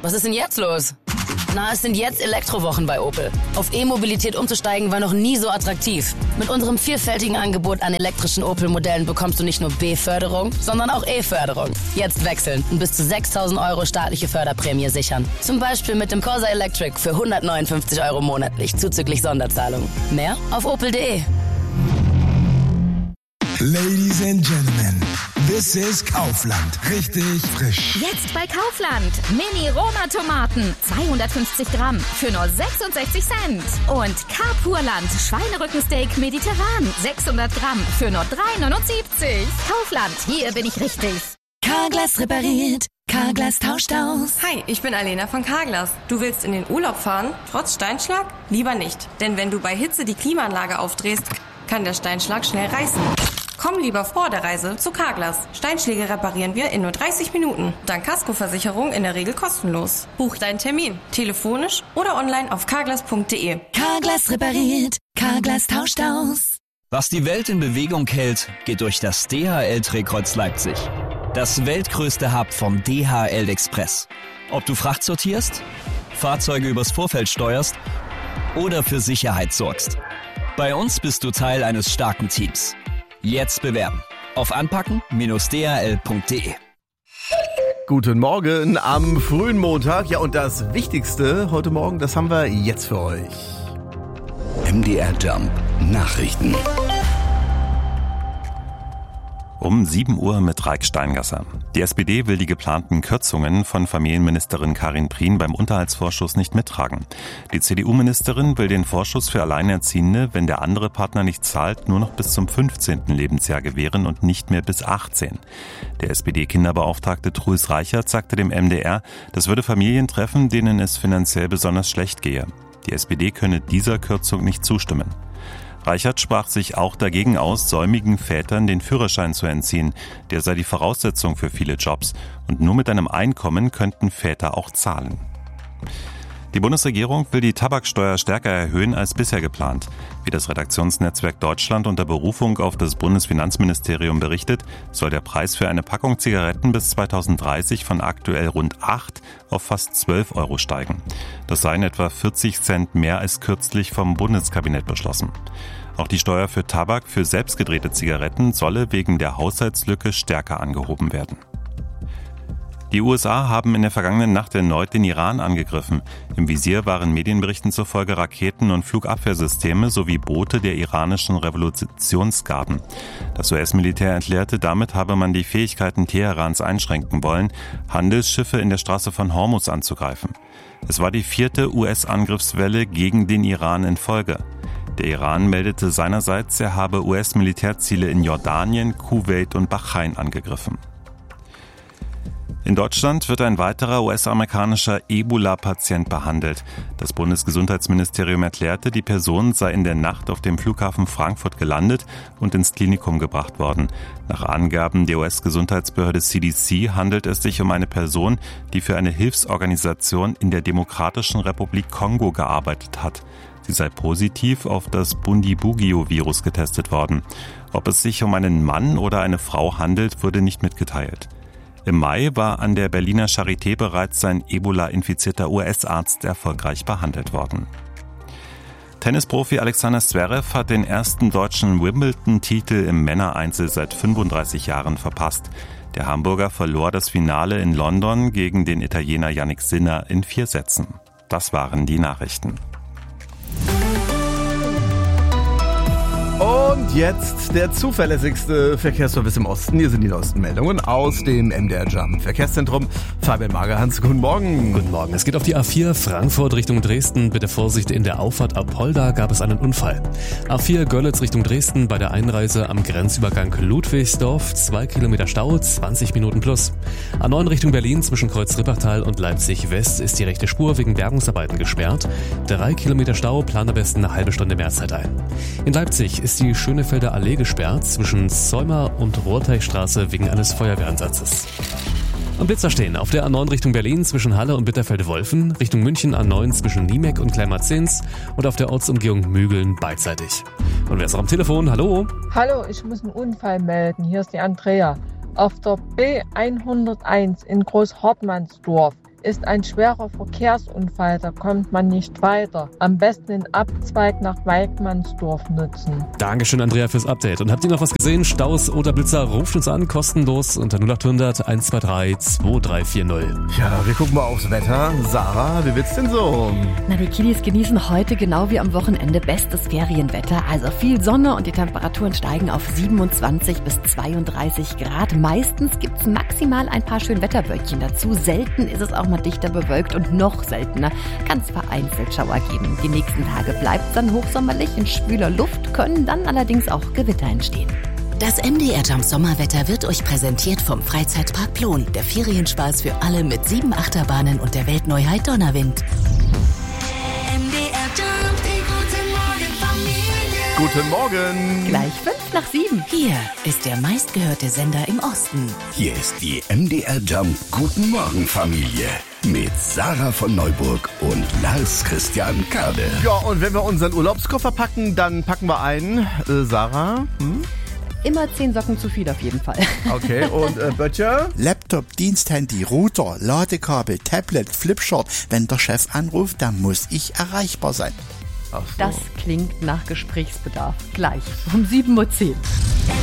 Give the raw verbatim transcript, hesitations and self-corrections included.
Was ist denn jetzt los? Na, es sind jetzt Elektrowochen bei Opel. Auf E-Mobilität umzusteigen war noch nie so attraktiv. Mit unserem vielfältigen Angebot an elektrischen Opel-Modellen bekommst du nicht nur B-Förderung, sondern auch E-Förderung. Jetzt wechseln und bis zu sechstausend Euro staatliche Förderprämie sichern. Zum Beispiel mit dem Corsa Electric für hundertneunundfünfzig Euro monatlich, zuzüglich Sonderzahlung. Mehr auf opel punkt de. Ladies and Gentlemen, this is Kaufland. Richtig frisch. Jetzt bei Kaufland. Mini-Roma-Tomaten. zweihundertfünfzig Gramm für nur sechsundsechzig Cent. Und Carpurland Schweinerückensteak mediterran. sechshundert Gramm für nur drei neunundsiebzig. Kaufland, hier bin ich richtig. Carglass repariert. Carglass tauscht aus. Hi, ich bin Alena von Carglass. Du willst in den Urlaub fahren, trotz Steinschlag? Lieber nicht. Denn wenn du bei Hitze die Klimaanlage aufdrehst, kann der Steinschlag schnell reißen. Komm lieber vor der Reise zu Carglass. Steinschläge reparieren wir in nur dreißig Minuten. Dank Kaskoversicherung in der Regel kostenlos. Buch deinen Termin. Telefonisch oder online auf carglass punkt de. Carglass repariert. Carglass tauscht aus. Was die Welt in Bewegung hält, geht durch das D H L-Drehkreuz Leipzig. Das weltgrößte Hub vom D H L Express. Ob du Fracht sortierst, Fahrzeuge übers Vorfeld steuerst oder für Sicherheit sorgst. Bei uns bist du Teil eines starken Teams. Jetzt bewerben auf anpacken Bindestrich d h l punkt de. Guten Morgen am frühen Montag. Ja, und das Wichtigste heute Morgen, das haben wir jetzt für euch. M D R Jump Nachrichten. Um sieben Uhr mit Raik Steingasser. Die S P D will die geplanten Kürzungen von Familienministerin Karin Prien beim Unterhaltsvorschuss nicht mittragen. Die C D U-Ministerin will den Vorschuss für Alleinerziehende, wenn der andere Partner nicht zahlt, nur noch bis zum fünfzehnten Lebensjahr gewähren und nicht mehr bis achtzehn. Der S P D-Kinderbeauftragte Truls Reichert sagte dem M D R, das würde Familien treffen, denen es finanziell besonders schlecht gehe. Die S P D könne dieser Kürzung nicht zustimmen. Reichert sprach sich auch dagegen aus, säumigen Vätern den Führerschein zu entziehen. Der sei die Voraussetzung für viele Jobs. Und nur mit einem Einkommen könnten Väter auch zahlen. Die Bundesregierung will die Tabaksteuer stärker erhöhen als bisher geplant. Wie das Redaktionsnetzwerk Deutschland unter Berufung auf das Bundesfinanzministerium berichtet, soll der Preis für eine Packung Zigaretten bis zweitausenddreißig von aktuell rund acht auf fast zwölf Euro steigen. Das seien etwa vierzig Cent mehr als kürzlich vom Bundeskabinett beschlossen. Auch die Steuer für Tabak für selbstgedrehte Zigaretten solle wegen der Haushaltslücke stärker angehoben werden. Die U S A haben in der vergangenen Nacht erneut den Iran angegriffen. Im Visier waren Medienberichten zufolge Raketen- und Flugabwehrsysteme sowie Boote der iranischen Revolutionsgarden. Das U S-Militär erklärte, damit habe man die Fähigkeiten Teherans einschränken wollen, Handelsschiffe in der Straße von Hormuz anzugreifen. Es war die vierte U S-Angriffswelle gegen den Iran in Folge. Der Iran meldete seinerseits, er habe U S-Militärziele in Jordanien, Kuwait und Bahrain angegriffen. In Deutschland wird ein weiterer U S-amerikanischer Ebola-Patient behandelt. Das Bundesgesundheitsministerium erklärte, die Person sei in der Nacht auf dem Flughafen Frankfurt gelandet und ins Klinikum gebracht worden. Nach Angaben der U S-Gesundheitsbehörde C D C handelt es sich um eine Person, die für eine Hilfsorganisation in der Demokratischen Republik Kongo gearbeitet hat. Sie sei positiv auf das Bundibugyo-Virus getestet worden. Ob es sich um einen Mann oder eine Frau handelt, wurde nicht mitgeteilt. Im Mai war an der Berliner Charité bereits ein Ebola-infizierter U S-Arzt erfolgreich behandelt worden. Tennisprofi Alexander Zverev hat den ersten deutschen Wimbledon-Titel im Männereinzel seit fünfunddreißig Jahren verpasst. Der Hamburger verlor das Finale in London gegen den Italiener Jannik Sinner in vier Sätzen. Das waren die Nachrichten. Und jetzt der zuverlässigste Verkehrsservice im Osten. Hier sind die neuesten Meldungen aus dem M D R Jump Verkehrszentrum. Fabian Magerhans, guten Morgen. Guten Morgen. Es geht auf die A vier Frankfurt Richtung Dresden. Bitte Vorsicht, in der Auffahrt ab Polda gab es einen Unfall. A vier Görlitz Richtung Dresden bei der Einreise am Grenzübergang Ludwigsdorf. Zwei Kilometer Stau, zwanzig Minuten plus. A neun Richtung Berlin zwischen Kreuz Rippertal und Leipzig West ist die rechte Spur wegen Bergungsarbeiten gesperrt. Drei Kilometer Stau, plan am besten eine halbe Stunde Mehrzeit ein. In Leipzig ist die Schönefelder Allee gesperrt zwischen Zäumer und Rohrteichstraße wegen eines Feuerwehreinsatzes. Am Blitzer stehen auf der A neun Richtung Berlin zwischen Halle und Bitterfeld-Wolfen, Richtung München A neun zwischen Niemek und Kleinmarzins und auf der Ortsumgehung Mügeln beidseitig. Und wer ist noch am Telefon? Hallo? Hallo, ich muss einen Unfall melden. Hier ist die Andrea. Auf der B hunderteins in Großhartmannsdorf ist ein schwerer Verkehrsunfall, da kommt man nicht weiter. Am besten den Abzweig nach Weidmannsdorf nutzen. Dankeschön, Andrea, fürs Update. Und habt ihr noch was gesehen? Staus oder Blitzer? Ruft uns an, kostenlos unter null acht hundert eins zwei drei zwei drei vier null. Ja, wir gucken mal aufs Wetter. Sarah, wie wird's denn so? Na, die Kiddies genießen heute genau wie am Wochenende bestes Ferienwetter. Also viel Sonne und die Temperaturen steigen auf siebenundzwanzig bis zweiunddreißig Grad. Meistens gibt's maximal ein paar Schönwetterwölkchen dazu. Selten ist es auch mal dichter bewölkt und noch seltener kann es vereinzelt Schauer geben. Die nächsten Tage bleibt dann hochsommerlich. In schwüler Luft können dann allerdings auch Gewitter entstehen. Das M D R Jump Sommerwetter wird euch präsentiert vom Freizeitpark Plon. Der Ferienspaß für alle mit sieben Achterbahnen und der Weltneuheit Donnerwind. M D R Jump, die Guten Morgen Familie. Guten Morgen. Gleich fünf nach sieben. Hier ist der meistgehörte Sender im Osten. Hier ist die M D R Jump Guten Morgen Familie. Mit Sarah von Neuburg und Lars Christian Kade. Ja, und wenn wir unseren Urlaubskoffer packen, dann packen wir ein. Äh, Sarah? Hm? Immer zehn Socken zu viel auf jeden Fall. Okay, und äh, Böttcher? Laptop, Diensthandy, Router, Ladekabel, Tablet, Flipchart. Wenn der Chef anruft, dann muss ich erreichbar sein. Ach so. Das klingt nach Gesprächsbedarf. Gleich um sieben Uhr zehn.